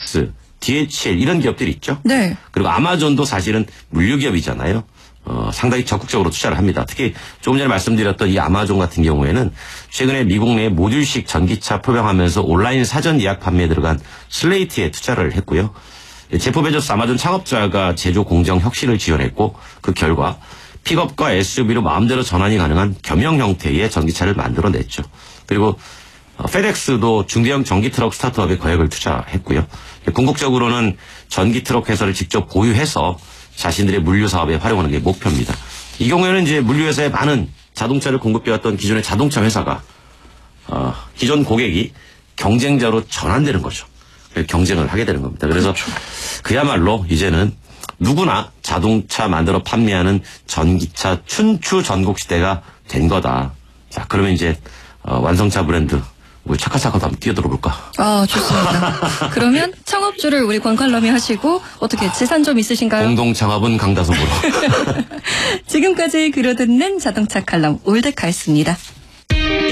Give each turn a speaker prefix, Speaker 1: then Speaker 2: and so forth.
Speaker 1: 페덱스, DHL 이런 기업들이 있죠.
Speaker 2: 네.
Speaker 1: 그리고 아마존도 사실은 물류기업이잖아요. 상당히 적극적으로 투자를 합니다. 특히 조금 전에 말씀드렸던 이 아마존 같은 경우에는 최근에 미국 내 모듈식 전기차 포병하면서 온라인 사전 예약 판매에 들어간 슬레이트에 투자를 했고요. 제프 베조스 아마존 창업자가 제조 공정 혁신을 지원했고 그 결과 픽업과 SUV로 마음대로 전환이 가능한 겸용 형태의 전기차를 만들어냈죠. 그리고 페덱스도 중대형 전기트럭 스타트업에 거액을 투자했고요. 궁극적으로는 전기트럭 회사를 직접 보유해서 자신들의 물류 사업에 활용하는 게 목표입니다. 이 경우에는 이제 물류회사에 많은 자동차를 공급해왔던 기존의 자동차 회사가 기존 고객이 경쟁자로 전환되는 거죠. 경쟁을 하게 되는 겁니다. 그래서
Speaker 2: 그렇죠.
Speaker 1: 그야말로 이제는 누구나 자동차 만들어 판매하는 전기차 춘추 전국 시대가 된 거다. 자, 그러면 이제 완성차 브랜드 우리 차카차카도 한번 뛰어들어볼까?
Speaker 2: 아, 좋습니다. 그러면 창업주를 우리 권칼럼이 하시고 어떻게 재산 좀 있으신가요?
Speaker 1: 공동 창업은 강다솜으로.
Speaker 2: 지금까지 그려듣는 자동차 칼럼 올드카였습니다.